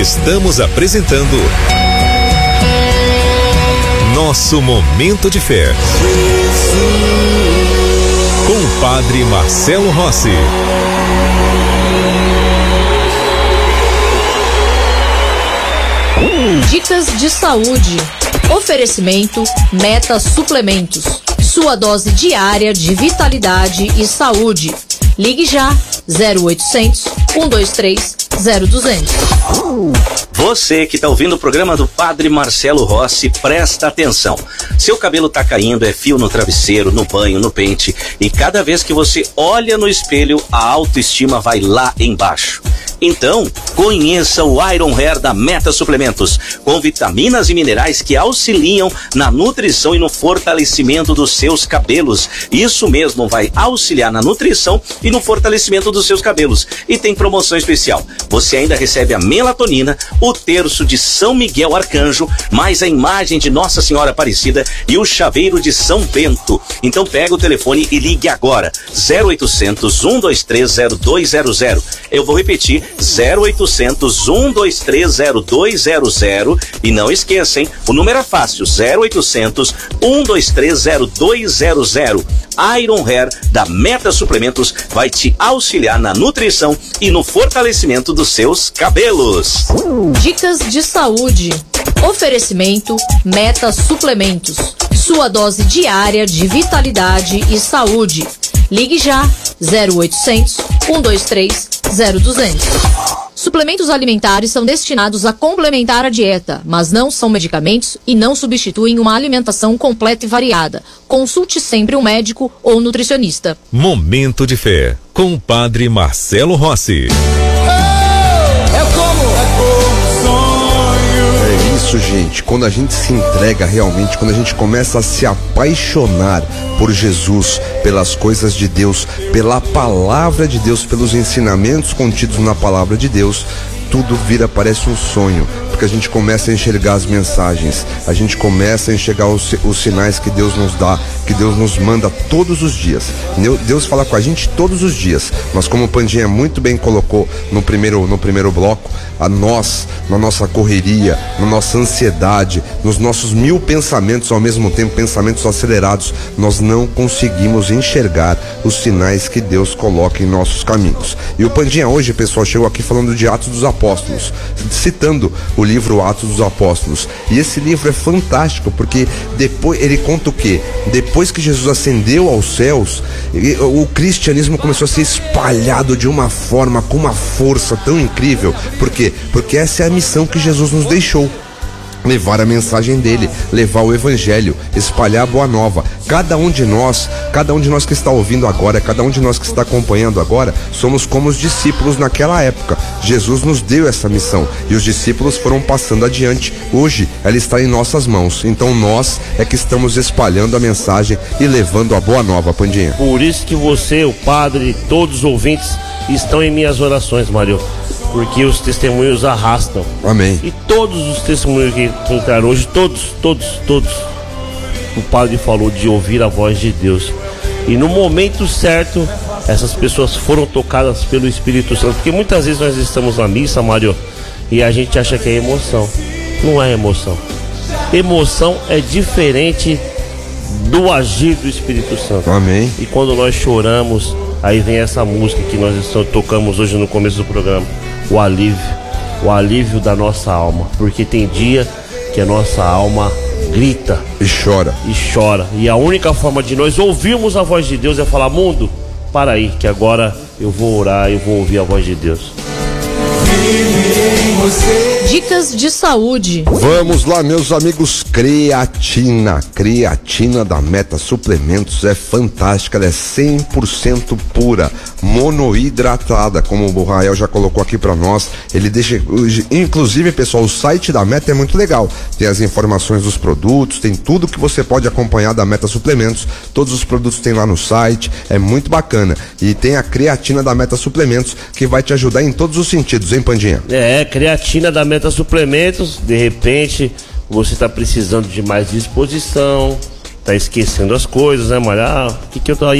Estamos apresentando Nosso Momento de Fé, com o Padre Marcelo Rossi. Dicas de saúde. Oferecimento Meta Suplementos. Sua dose diária de vitalidade e saúde. Ligue já 0800 123 0200. Você que está ouvindo o programa do Padre Marcelo Rossi, presta atenção. Seu cabelo tá caindo, é fio no travesseiro, no banho, no pente, e cada vez que você olha no espelho, a autoestima vai lá embaixo. Então, conheça o Iron Hair da Meta Suplementos, com vitaminas e minerais que auxiliam na nutrição e no fortalecimento dos seus cabelos. Isso mesmo, vai auxiliar na nutrição e no fortalecimento dos seus cabelos. E tem promoção especial. Você ainda recebe a melatonina, o terço de São Miguel Arcanjo, mais a imagem de Nossa Senhora Aparecida e o chaveiro de São Bento. Então pega o telefone e ligue agora, 0800 123 0200. Eu vou repetir, 0800 123 0200. E não esqueçam, o número é fácil, 0800 123 0200. Iron Hair da Meta Suplementos vai te auxiliar na nutrição e no fortalecimento dos seus cabelos. Dicas de saúde. Oferecimento Meta Suplementos. Sua dose diária de vitalidade e saúde. Ligue já 0800 123 0200. Suplementos alimentares são destinados a complementar a dieta, mas não são medicamentos e não substituem uma alimentação completa e variada. Consulte sempre um médico ou nutricionista. Momento de Fé, com o Padre Marcelo Rossi. É isso, gente. Quando a gente se entrega realmente, quando a gente começa a se apaixonar por Jesus, pelas coisas de Deus, pela palavra de Deus, pelos ensinamentos contidos na palavra de Deus, tudo parece um sonho, porque a gente começa a enxergar as mensagens, a gente começa a enxergar os sinais que Deus nos dá, que Deus nos manda todos os dias. Deus fala com a gente todos os dias, mas como o Pandinha muito bem colocou no primeiro bloco, nós, na nossa correria, na nossa ansiedade, nos nossos 1000 pensamentos ao mesmo tempo, pensamentos acelerados, nós não conseguimos enxergar os sinais que Deus coloca em nossos caminhos. E o Pandinha hoje, pessoal, chegou aqui falando de Atos dos Apóstolos, citando o livro Atos dos Apóstolos. E esse livro é fantástico, porque depois ele conta o quê? Depois que Jesus ascendeu aos céus, o cristianismo começou a ser espalhado de uma forma, com uma força tão incrível. Por quê? Porque essa é a missão que Jesus nos deixou. Levar a mensagem dele, levar o evangelho, espalhar a boa nova. Cada um de nós que está ouvindo agora, cada um de nós que está acompanhando agora, somos como os discípulos naquela época. Jesus nos deu essa missão e os discípulos foram passando adiante. Hoje ela está em nossas mãos, então nós é que estamos espalhando a mensagem e levando a boa nova, Pandinha. Por isso que você, o padre, todos os ouvintes estão em minhas orações, Mário, porque os testemunhos arrastam. Amém. E todos os testemunhos que entraram hoje, todos, o padre falou de ouvir a voz de Deus. E no momento certo, essas pessoas foram tocadas pelo Espírito Santo. Porque muitas vezes nós estamos na missa, Mário, e a gente acha que é emoção. Não é emoção. Emoção é diferente do agir do Espírito Santo. Amém. E quando nós choramos, aí vem essa música que nós tocamos hoje no começo do programa. O alívio da nossa alma, porque tem dia que a nossa alma grita e chora, e a única forma de nós ouvirmos a voz de Deus é falar: mundo, para aí, que agora eu vou orar, eu vou ouvir a voz de Deus. Dicas de saúde. Vamos lá, meus amigos. Creatina da Meta Suplementos é fantástica, ela é 100% pura, monohidratada, como o Rael já colocou aqui pra nós. Ele deixa, inclusive, pessoal, o site da Meta é muito legal, tem as informações dos produtos, tem tudo que você pode acompanhar da Meta Suplementos, todos os produtos tem lá no site, é muito bacana. E tem a creatina da Meta Suplementos, que vai te ajudar em todos os sentidos, hein, Pandinha? Creatina da Meta Suplementos. De repente você está precisando de mais disposição, tá esquecendo as coisas, né, Mário? O que eu tô aí